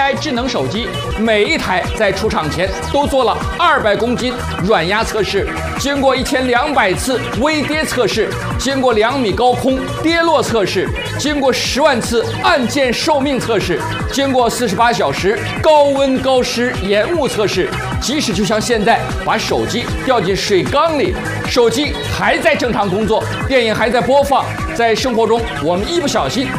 AI 智能手机，每一台在出厂前都做了200公斤软压测试，经过1200次微跌测试，经过2米高空跌落测试，经过10万次按键寿命测试，经过48小时高温高湿延误测试。即使就像现在把手机掉进水缸里，手机还在正常工作，电影还在播放，在生活中我们一不小心